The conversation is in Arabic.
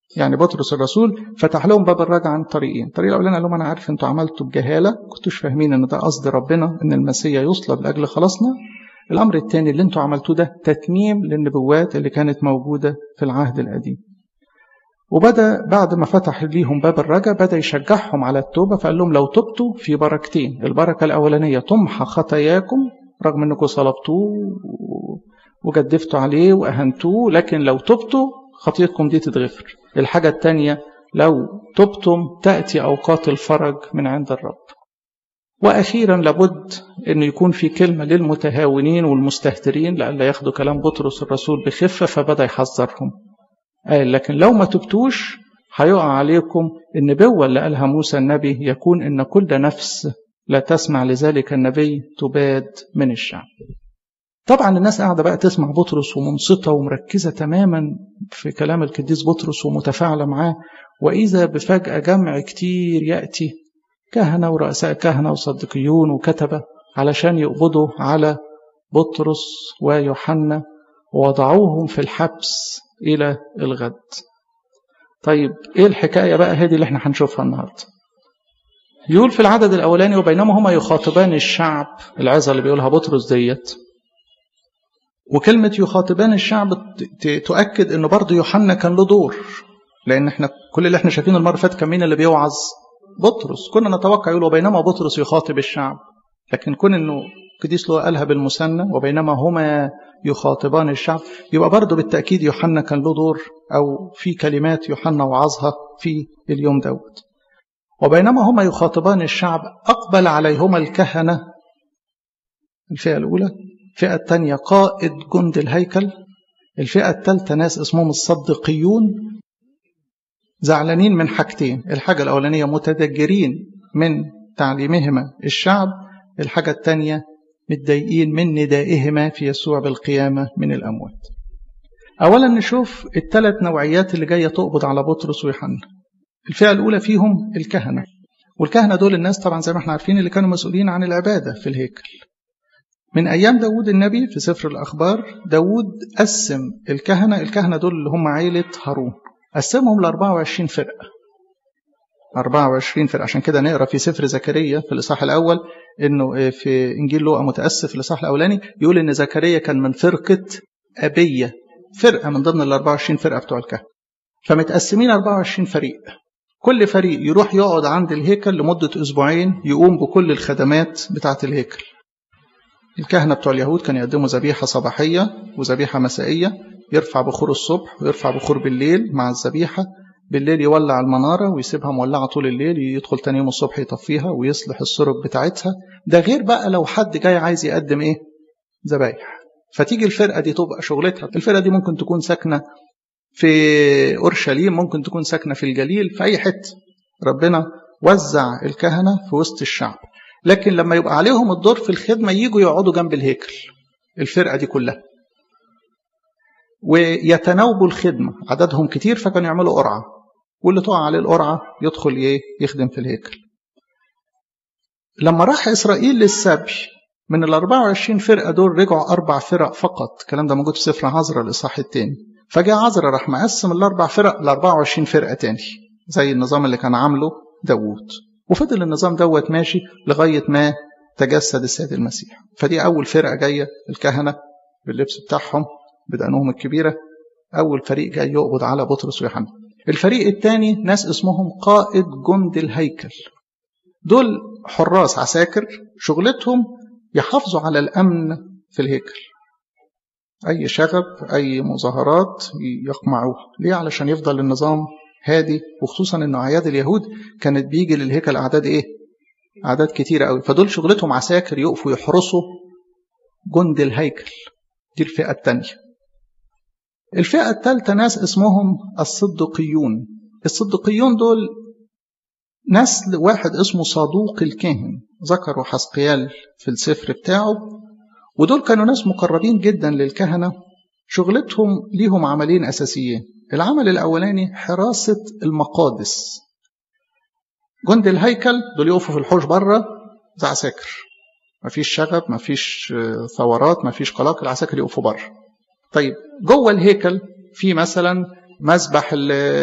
يعني بطرس الرسول فتح لهم باب الرجعة عن طريقين. الطريق الأولاني قال لهم أنا عارف أنتوا عملتوا بجهالة، كنتوش فاهمين أن ده قصد ربنا أن المسيح يصلب لأجل خلاصنا. الأمر الثاني اللي أنتوا عملتوه ده تتميم للنبوات اللي كانت موجودة في العهد القديم. وبدأ بعد ما فتح ليهم باب الرجاء بدأ يشجعهم على التوبة، فقال لهم لو تبتوا في بركتين. البركة الأولانية تمحى خطاياكم رغم أنكم صلبتوه وجدفتوا عليه وأهنتوه، لكن لو تبتوا خطيتكم دي تتغفر. الحاجة الثانية لو تبتم تأتي أوقات الفرج من عند الرب. وأخيرا لابد أن يكون في كلمة للمتهاونين والمستهترين لألا ياخدوا كلام بطرس الرسول بخفة، فبدأ يحذرهم قال لكن لو ما تبتوش هيقع عليكم النبوة اللي قالها موسى النبي، يكون إن كل نفس لا تسمع لذلك النبي تباد من الشعب. طبعا الناس قاعدة بقى تسمع بطرس ومنصتة ومركزة تماما في كلام القديس بطرس ومتفاعلة معاه، وإذا بفجأة جمع كتير يأتي كهنة ورؤساء كهنة وصدقيون وكتبة علشان يقبضوا على بطرس ويوحنا ووضعوهم في الحبس إلى الغد. طيب إيه الحكاية بقى هذه اللي احنا هنشوفها النهاردة؟ يقول في العدد الأولاني وبينما هما يخاطبان الشعب، العظة اللي بيقولها بطرس ديت. وكلمة يخاطبان الشعب تؤكد انه برضه يوحنا كان له دور، لان احنا كل اللي احنا شايفينه المرة فاتت كان مين اللي بيوعظ؟ بطرس. كنا نتوقع يقول وبينما بطرس يخاطب الشعب، لكن كون انه قديس له قالها بالمثنى وبينما هما يخاطبان الشعب، يبقى برضه بالتأكيد يوحنا كان له دور، او في كلمات يوحنا وعظها في اليوم دوت. وبينما هما يخاطبان الشعب أقبل عليهما الكهنة، الفئة الأولى. الفئة الثانية قائد جند الهيكل. الفئة الثالثة ناس اسمهم الصدقيون، زعلانين من حاجتين. الحاجة الأولانية متدجرين من تعليمهما الشعب، الحاجة الثانية متضايقين من ندائهما في يسوع بالقيامة من الأموات. أولا نشوف الثلاث نوعيات اللي جاية تقبض على بطرس ويوحنا. الفئة الأولى فيهم الكهنة، والكهنة دول الناس طبعا زي ما احنا عارفين اللي كانوا مسؤولين عن العبادة في الهيكل. من أيام داود النبي في سفر الأخبار داود قسم الكهنة دول اللي هم عائلة هارون، قسمهم ل24 فرقة. 24 فرقة. عشان كده نقرأ في سفر زكريا في الإصحاح الأول إنه في إنجيل لوقا متأسف في الإصحاح الأولاني يقول إن زكريا كان من فرقة أبية، فرقة من ضمن 24 فرقة بتوع الكهنة. فمتقسمين 24 فريق، كل فريق يروح يقعد عند الهيكل لمدة أسبوعين يقوم بكل الخدمات بتاعة الهيكل. الكهنة بتوع اليهود كانوا يقدموا ذبيحة صباحية وذبيحة مسائية، يرفع بخور الصبح ويرفع بخور بالليل مع الذبيحة. بالليل يولع المنارة ويسيبها مولعة طول الليل، يدخل تاني يوم الصبح يطفيها ويصلح السرب بتاعتها. ده غير بقى لو حد جاي عايز يقدم ايه؟ ذبايح. فتيجي الفرقة دي تبقى شغلتها، الفرقة دي ممكن تكون ساكنة في أورشليم، ممكن تكون ساكنة في الجليل، في أي حتة. ربنا وزع الكهنة في وسط الشعب، لكن لما يبقى عليهم الدور في الخدمة ييجوا يقعدوا جنب الهيكل الفرقة دي كلها ويتناوبوا الخدمة. عددهم كتير فكانوا يعملوا قرعة، واللي تقع عليه القرعة يدخل يخدم في الهيكل. لما راح إسرائيل للسبي من 24 فرقة دول رجعوا 4 فرق فقط. الكلام ده موجود في سفر عزرا الإصحاح الثاني. فجاء عزرا راح مقسم ال4 فرق ل24 فرقة تاني زي النظام اللي كان عامله داوود، وفضل النظام دوت ماشي لغاية ما تجسد السيد المسيح. فدي أول فرقة جاية، الكهنة باللبس بتاعهم بدقنهم الكبيرة، أول فريق جاي يقبض على بطرس ويوحنا. الفريق الثاني ناس اسمهم قائد جند الهيكل، دول حراس عساكر شغلتهم يحافظوا على الأمن في الهيكل. أي شغب أي مظاهرات يقمعوها. ليه؟ علشان يفضل النظام هادي، وخصوصا أنه أعياد اليهود كانت بيجي للهيكل أعداد إيه؟ أعداد كتيرة قوي. فدول شغلتهم عساكر يقفوا يحرسوا جند الهيكل. دي الفئة الثانية. الفئة الثالثة ناس اسمهم الصدقيون. الصدقيون دول نسل واحد اسمه صادوق الكاهن، ذكروا حسقيال في السفر بتاعه. ودول كانوا ناس مقربين جدا للكهنة، شغلتهم ليهم عملين أساسيين. العمل الأولاني حراسة المقادس. جند الهيكل دول يقفوا في الحوش بره زي عساكر، مفيش شغب مفيش ثورات مفيش قلاقل، العساكر يقفوا بره. طيب جوه الهيكل في مثلا مذبح